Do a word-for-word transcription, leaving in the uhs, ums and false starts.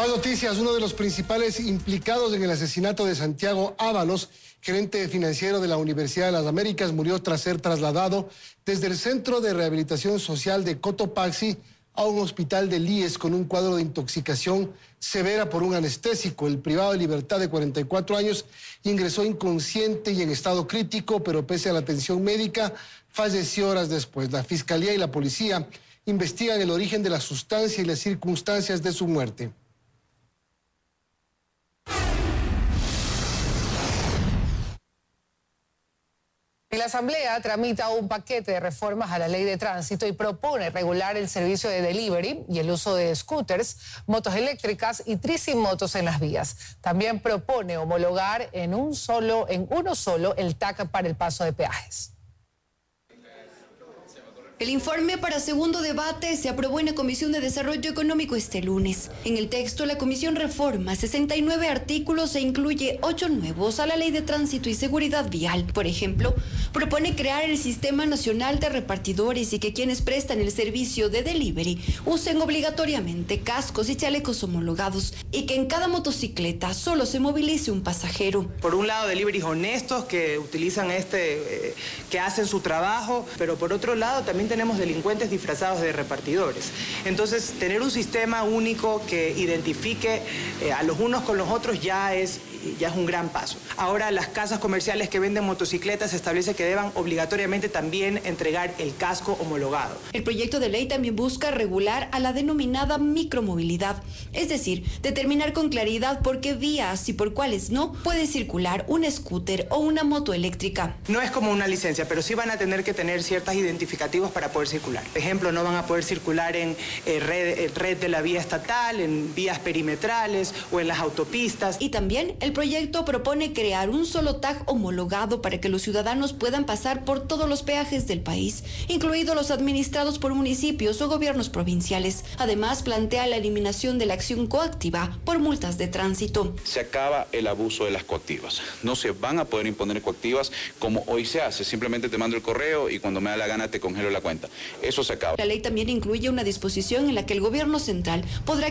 Más noticias. Uno de los principales implicados en el asesinato de Santiago Ábalos, gerente financiero de la Universidad de las Américas, murió tras ser trasladado desde el Centro de Rehabilitación Social de Cotopaxi a un hospital del I E S con un cuadro de intoxicación severa por un anestésico. El privado de libertad de cuarenta y cuatro años ingresó inconsciente y en estado crítico, pero pese a la atención médica, falleció horas después. La Fiscalía y la Policía investigan el origen de la sustancia y las circunstancias de su muerte. La Asamblea tramita un paquete de reformas a la ley de tránsito y propone regular el servicio de delivery y el uso de scooters, motos eléctricas y tricimotos en las vías. También propone homologar en un solo, en uno solo el T A C para el paso de peajes. El informe para segundo debate se aprobó en la Comisión de Desarrollo Económico este lunes. En el texto, la Comisión reforma sesenta y nueve artículos e incluye ocho nuevos a la Ley de Tránsito y Seguridad Vial. Por ejemplo, propone crear el Sistema Nacional de Repartidores y que quienes prestan el servicio de delivery usen obligatoriamente cascos y chalecos homologados y que en cada motocicleta solo se movilice un pasajero. Por un lado, deliveries honestos que utilizan este, eh, que hacen su trabajo, pero por otro lado también tenemos delincuentes disfrazados de repartidores. Entonces, tener un sistema único que identifique eh, a los unos con los otros ya es, ya es un gran paso. Ahora, las casas comerciales que venden motocicletas establece que deban obligatoriamente también entregar el casco homologado. El proyecto de ley también busca regular a la denominada micromovilidad, es decir, determinar con claridad por qué vías y por cuáles no puede circular un scooter o una moto eléctrica. No es como una licencia, pero sí van a tener que tener ciertos identificativos para poder circular. Por ejemplo, no van a poder circular en eh, red, eh, red de la vía estatal, en vías perimetrales o en las autopistas. Y también el proyecto propone crear un solo T A C homologado para que los ciudadanos puedan pasar por todos los peajes del país, incluidos los administrados por municipios o gobiernos provinciales. Además, plantea la eliminación de la acción coactiva por multas de tránsito. Se acaba el abuso de las coactivas. No se van a poder imponer coactivas como hoy se hace. Simplemente te mando el correo y cuando me da la gana te congelo la cuenta. Eso se acaba. La ley también incluye una disposición en la que el gobierno central podrá